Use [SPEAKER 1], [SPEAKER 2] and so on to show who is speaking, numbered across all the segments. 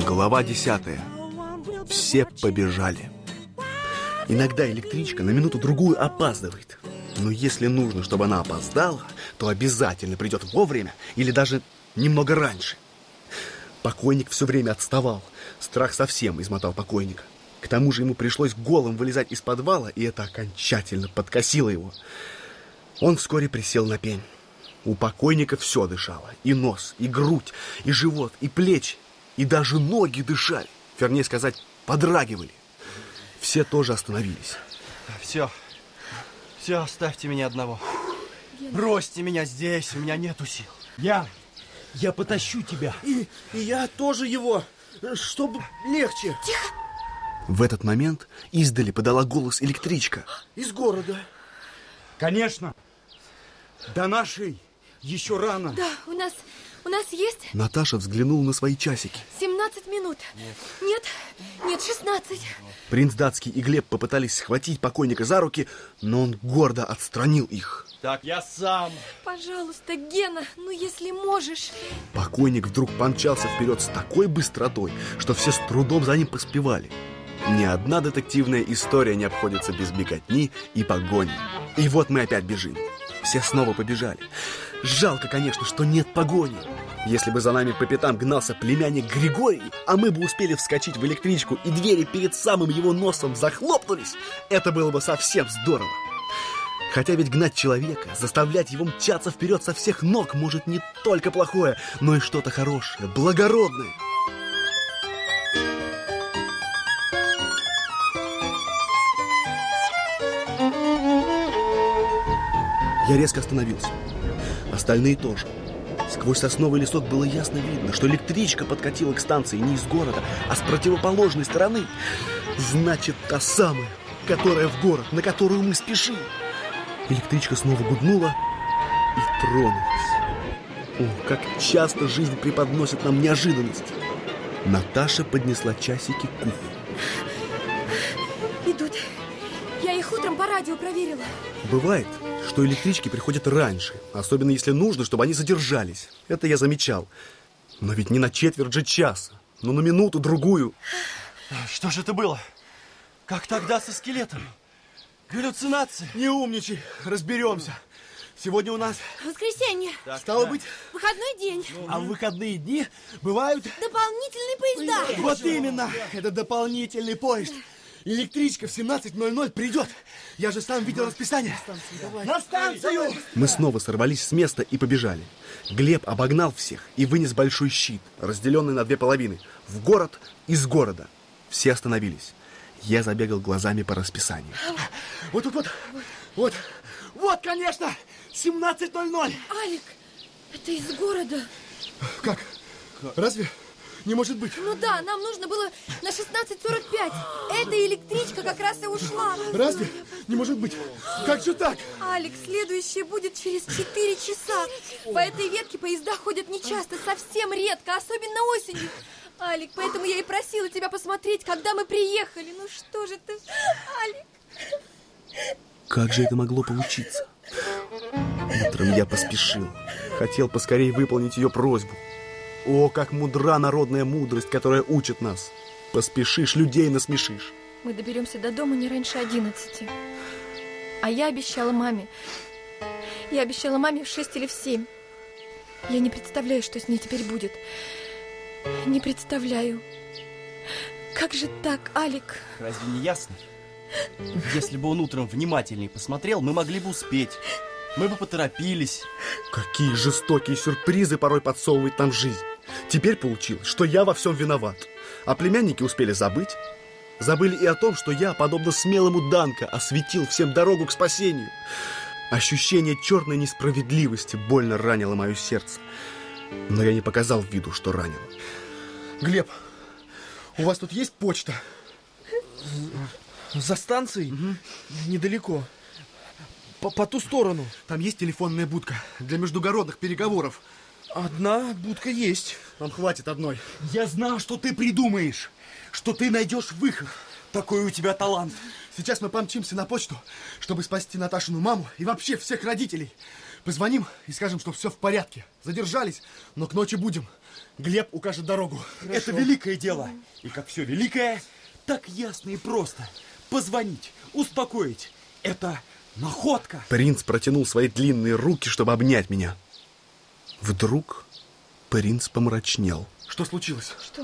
[SPEAKER 1] Глава 10. Все побежали. Иногда электричка на минуту-другую опаздывает. Но если нужно, чтобы она опоздала, то обязательно придет вовремя или даже немного раньше. Покойник все время отставал. Страх совсем измотал покойника. К тому же ему пришлось голым вылезать из подвала, и это окончательно подкосило его. Он вскоре присел на пень. У покойника все дышало. И нос, и грудь, и живот, и плечи. И даже ноги дышали. Вернее сказать, подрагивали. Все тоже остановились.
[SPEAKER 2] Все, оставьте меня одного. Бросьте меня здесь, у меня нету сил.
[SPEAKER 3] Я потащу тебя.
[SPEAKER 4] И я тоже его, чтобы легче.
[SPEAKER 5] Тихо.
[SPEAKER 1] В этот момент издали подала голос электричка.
[SPEAKER 4] Из города.
[SPEAKER 3] Конечно. До нашей еще рано.
[SPEAKER 5] Да, у нас есть
[SPEAKER 1] Наташа взглянула на свои часики.
[SPEAKER 5] 17 минут. Нет, 16.
[SPEAKER 1] Принц Датский и Глеб попытались схватить покойника за руки, но он гордо отстранил их.
[SPEAKER 2] Так, я сам.
[SPEAKER 5] Пожалуйста, Гена, ну если можешь.
[SPEAKER 1] Покойник вдруг помчался вперед с такой быстротой, что все с трудом за ним поспевали. Ни одна детективная история не обходится без беготни и погони. И вот мы опять бежим. Все снова побежали. Жалко, конечно, что нет погони. Если бы за нами по пятам гнался племянник Григорий, а мы бы успели вскочить в электричку, и двери перед самым его носом захлопнулись, это было бы совсем здорово. Хотя ведь гнать человека, заставлять его мчаться вперед со всех ног может не только плохое, но и что-то хорошее, благородное. Я резко остановился. Остальные тоже. Сквозь сосновый лесок было ясно видно, что электричка подкатила к станции не из города, а с противоположной стороны. Значит, та самая, которая в город, на которую мы спешим. Электричка снова гуднула и тронулась. О, как часто жизнь преподносит нам неожиданности. Наташа поднесла часики к уху.
[SPEAKER 5] Идут. Я их утром по радио проверила.
[SPEAKER 1] Бывает, что электрички приходят раньше, особенно если нужно, чтобы они задержались. Это я замечал. Но ведь не на четверть же часа, но на минуту-другую.
[SPEAKER 2] Что же это было? Как тогда со скелетом? Галлюцинации?
[SPEAKER 4] Не умничай, разберемся. Сегодня у нас
[SPEAKER 5] Воскресенье.
[SPEAKER 4] стало быть,
[SPEAKER 5] Выходной день.
[SPEAKER 4] а в выходные дни бывают...
[SPEAKER 5] Дополнительные поезда.
[SPEAKER 4] Вот именно, это дополнительный поезд. Электричка в 17:00 придет. Я же сам видел расписание. На станцию!
[SPEAKER 1] Мы снова сорвались с места и побежали. Глеб обогнал всех и вынес большой щит, разделенный на две половины. В город, из города. Все остановились. Я забегал глазами по расписанию.
[SPEAKER 4] Вот, конечно, 17:00.
[SPEAKER 5] Алик, это из города.
[SPEAKER 4] Как? Разве? Не может быть.
[SPEAKER 5] Ну да, нам нужно было на 16:45. Эта электричка как раз и ушла.
[SPEAKER 4] Разве? Не может быть. Как же так?
[SPEAKER 5] Алик, следующая будет через 4 часа. По этой ветке поезда ходят нечасто, совсем редко, особенно осенью. Алик, поэтому я и просила тебя посмотреть, когда мы приехали. Ну что же ты, Алик?
[SPEAKER 1] Как же это могло получиться? Утром я поспешил. Хотел поскорее выполнить ее просьбу. О, как мудра народная мудрость, которая учит нас. Поспешишь, людей насмешишь.
[SPEAKER 5] Мы доберемся до дома не раньше 11. А я обещала маме. Я обещала маме в 6 или в 7. Я не представляю, что с ней теперь будет. Не представляю. Как же так, Алик?
[SPEAKER 2] Разве не ясно? Если бы он утром внимательнее посмотрел, мы могли бы успеть. Мы бы поторопились.
[SPEAKER 1] Какие жестокие сюрпризы порой подсовывает нам жизнь. Теперь получилось, что я во всем виноват. А племянники успели забыть. Забыли и о том, что я, подобно смелому Данко, осветил всем дорогу к спасению. Ощущение черной несправедливости больно ранило мое сердце. Но я не показал виду, что ранен.
[SPEAKER 4] Глеб, у вас тут есть почта? За станцией? Недалеко. По ту сторону.
[SPEAKER 1] Там есть телефонная будка для междугородных переговоров.
[SPEAKER 4] Одна будка есть.
[SPEAKER 1] Нам хватит одной.
[SPEAKER 3] Я знал, что ты придумаешь, что ты найдешь выход. Такой у тебя талант.
[SPEAKER 4] Сейчас мы помчимся на почту, чтобы спасти Наташину маму и вообще всех родителей. Позвоним и скажем, что все в порядке. Задержались, но к ночи будем. Глеб укажет дорогу.
[SPEAKER 3] Это великое дело. И как все великое, так ясно и просто. Позвонить, успокоить. Это находка.
[SPEAKER 1] Принц протянул свои длинные руки, чтобы обнять меня. Вдруг принц помрачнел.
[SPEAKER 4] Что случилось?
[SPEAKER 5] Что?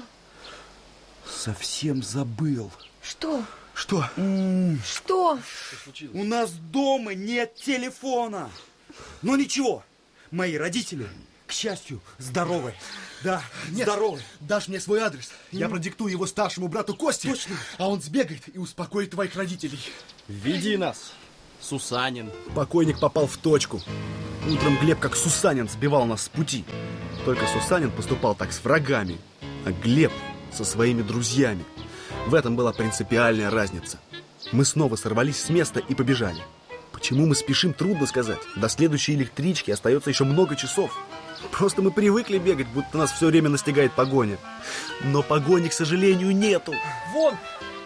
[SPEAKER 3] Совсем забыл.
[SPEAKER 5] Что?
[SPEAKER 4] Что?
[SPEAKER 5] Что?
[SPEAKER 3] У нас дома нет телефона. Но ничего, мои родители, к счастью, здоровы. Да,
[SPEAKER 4] Нет,
[SPEAKER 3] здоровы.
[SPEAKER 4] дашь мне свой адрес, я продиктую его старшему брату Косте,
[SPEAKER 3] Точно.
[SPEAKER 4] а он сбегает и успокоит твоих родителей.
[SPEAKER 2] Веди нас, Сусанин.
[SPEAKER 1] Покойник попал в точку. Утром Глеб, как Сусанин, сбивал нас с пути. Только Сусанин поступал так с врагами, а Глеб со своими друзьями. В этом была принципиальная разница. Мы снова сорвались с места и побежали. Почему мы спешим, трудно сказать. До следующей электрички остается еще много часов. Просто мы привыкли бегать, будто нас все время настигает погоня. Но погони, к сожалению, нету.
[SPEAKER 4] Вон!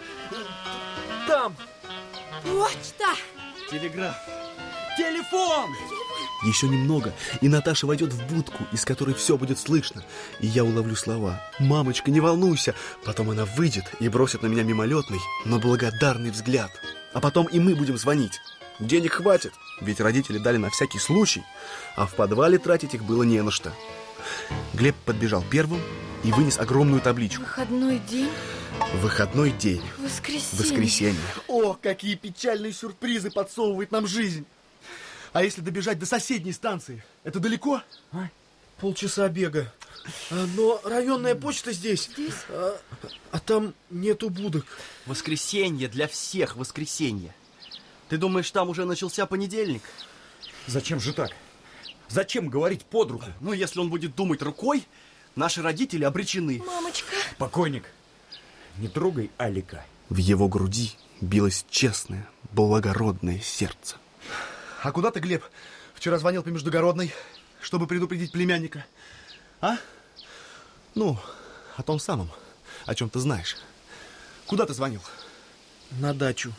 [SPEAKER 4] Там!
[SPEAKER 5] Почта!
[SPEAKER 2] Телеграф.
[SPEAKER 3] Телефон!
[SPEAKER 1] Еще немного, и Наташа войдет в будку, из которой все будет слышно. И я уловлю слова: «Мамочка, не волнуйся». Потом она выйдет и бросит на меня мимолетный, но благодарный взгляд. А потом и мы будем звонить. Денег хватит, ведь родители дали на всякий случай, а в подвале тратить их было не на что. Глеб подбежал первым и вынес огромную табличку.
[SPEAKER 5] Выходной день?
[SPEAKER 1] Выходной день.
[SPEAKER 5] Воскресенье.
[SPEAKER 1] Воскресенье.
[SPEAKER 4] О, какие печальные сюрпризы подсовывает нам жизнь! А если добежать до соседней станции? Это далеко?
[SPEAKER 6] Полчаса бега. Но районная почта здесь. А там нету будок.
[SPEAKER 2] Воскресенье для всех воскресенье. Ты думаешь, там уже начался понедельник?
[SPEAKER 3] Зачем же так? Зачем говорить под руку?
[SPEAKER 2] Ну, если он будет думать рукой, наши родители обречены.
[SPEAKER 5] Мамочка.
[SPEAKER 3] Покойник, не трогай Алика.
[SPEAKER 1] В его груди билось честное, благородное сердце.
[SPEAKER 4] А куда ты, Глеб, вчера звонил по междугородной, чтобы предупредить племянника? А? Ну, о том самом, о чем ты знаешь. Куда ты звонил?
[SPEAKER 6] На дачу.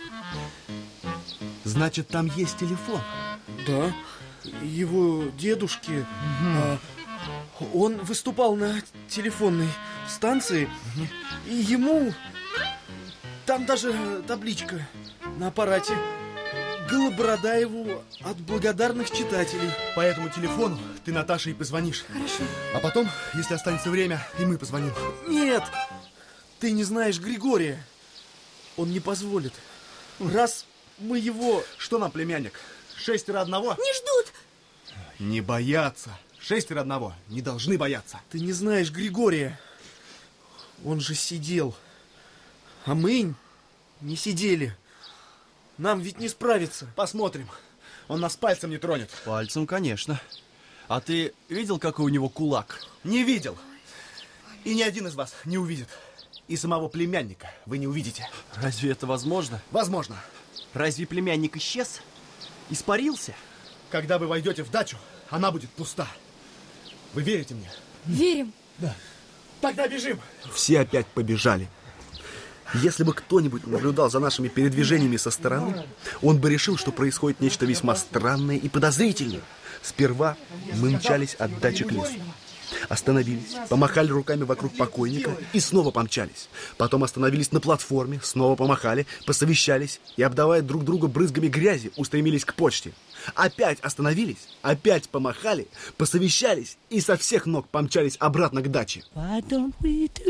[SPEAKER 4] Значит, там есть телефон.
[SPEAKER 6] Да. Его дедушки... он выступал на телефонной станции. И ему... Там даже табличка на аппарате. Голобородаеву от благодарных читателей.
[SPEAKER 4] По этому телефону ты Наташе и позвонишь.
[SPEAKER 5] Хорошо.
[SPEAKER 4] А потом, если останется время, и мы позвоним.
[SPEAKER 6] Нет! Ты не знаешь Григория. Он не позволит. Раз мы его...
[SPEAKER 4] Что нам, племянник? 6 одного?
[SPEAKER 5] Не ждут!
[SPEAKER 4] Не бояться. 6 одного. Не должны бояться.
[SPEAKER 6] Ты не знаешь Григория. Он же сидел. А мы не сидели. Нам ведь не справиться.
[SPEAKER 4] Посмотрим. Он нас пальцем не тронет.
[SPEAKER 2] Пальцем, конечно. А ты видел, какой у него кулак?
[SPEAKER 4] Не видел. И ни один из вас не увидит. И самого племянника вы не увидите.
[SPEAKER 2] Разве это возможно?
[SPEAKER 4] Возможно.
[SPEAKER 2] Разве племянник исчез? Испарился?
[SPEAKER 4] Когда вы войдете в дачу, она будет пуста. Вы верите мне?
[SPEAKER 5] Верим.
[SPEAKER 4] Тогда бежим.
[SPEAKER 1] Все опять побежали. Если бы кто-нибудь наблюдал за нашими передвижениями со стороны, он бы решил, что происходит нечто весьма странное и подозрительное. Сперва мы мчались от дачи к лесу. Остановились, помахали руками вокруг покойника и снова помчались. Потом остановились на платформе, снова помахали, посовещались и, обдавая друг друга брызгами грязи, устремились к почте. Опять остановились, опять помахали, посовещались и со всех ног помчались обратно к даче.